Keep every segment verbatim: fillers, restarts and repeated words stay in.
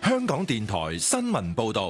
香港電台新聞報道。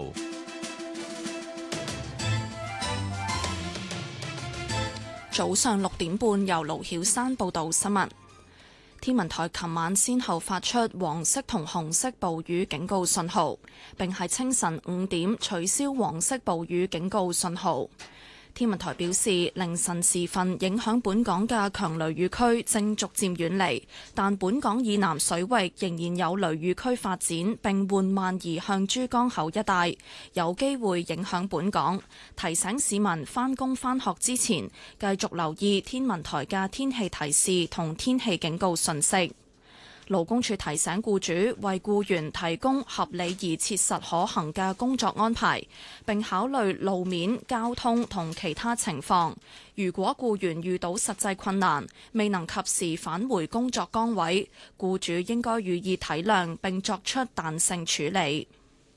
早上六點半，由盧曉珊報道新聞。天文台琴晚先後發出黃色同紅色暴雨警告信號，並喺清晨五點取消黃色暴雨警告信號。天文台表示，凌晨時分影響本港嘅強雷雨區正逐漸遠離，但本港以南水域仍然有雷雨區發展，並緩慢移向珠江口一帶，有機會影響本港。提醒市民返工返學之前，繼續留意天文台嘅天氣提示同天氣警告信息。勞工處提醒僱主為僱員提供合理而切實可行嘅工作安排，並考慮路面、交通同其他情況。如果僱員遇到實際困難，未能及時返回工作崗位，僱主應該予以體諒並作出彈性處理。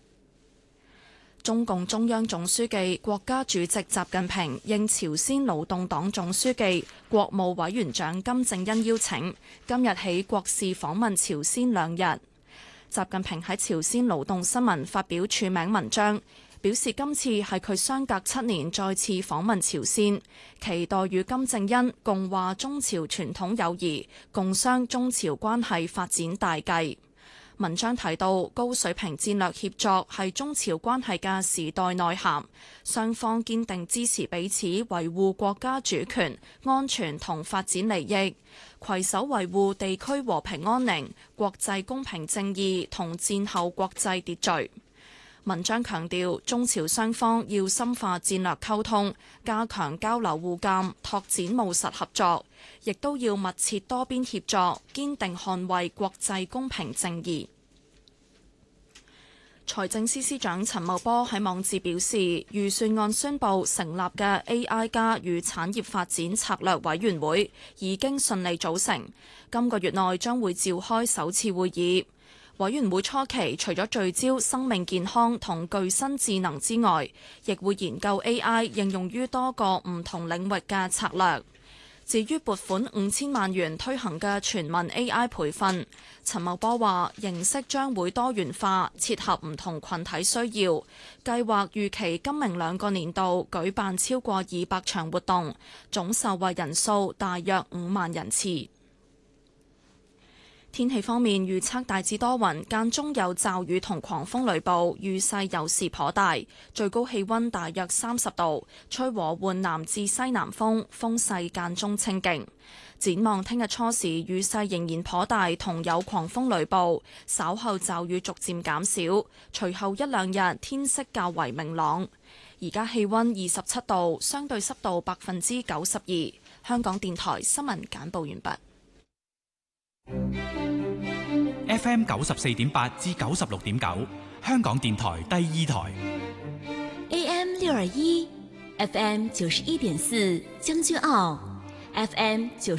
中共中央總書記、國家主席習近平應朝鮮勞動黨總書記、國務委員長金正恩邀請，今日起國事訪問朝鮮兩日。習近平喺朝鮮勞動新聞發表署名文章，表示今次係佢相隔七年再次訪問朝鮮，期待與金正恩共話中朝傳統友誼，共商中朝關係發展大計。文章提到，高水平戰略協作係中朝關係嘅時代內涵，雙方堅定支持彼此維護國家主權、安全同發展利益，攜手維護地區和平安寧、國際公平正義同戰後國際秩序。文章強調，中朝雙方要深化戰略溝通，加強交流互鑑，拓展務實合作，亦都要密切多邊協作，堅定捍衛國際公平正義。財政司司長陳茂波喺網誌表示，預算案宣布成立嘅 A I 加與產業發展策略委員會已經順利組成，今個月內將會召開首次會議。委員會初期除咗聚焦生命健康同具身智能之外，亦會研究 A I 應用於多個唔同領域嘅策略。至於撥款五千萬元推行嘅全民 A I 培訓，陳茂波話形式將會多元化，切合唔同群體需要。計劃預期今明兩個年度舉辦超過二百場活動，總受惠人數大約五萬人次。天氣方面，預測大致多雲，間中有驟雨同狂風雷暴，雨勢有時頗大，最高氣溫大約三十度，吹和緩南至西南風，風勢間中清勁。展望聽日初時雨勢仍然頗大，同有狂風雷暴，稍後驟雨逐漸減少，隨後一兩日天色較為明朗。而家氣溫二十七度，相對濕度百分之九十二。香港電台新聞簡報完畢。 F M 九十四點八至九十六點九，香港電台第二台。 A M 六二一，F M 九十一點四，將軍澳 ，F M 九。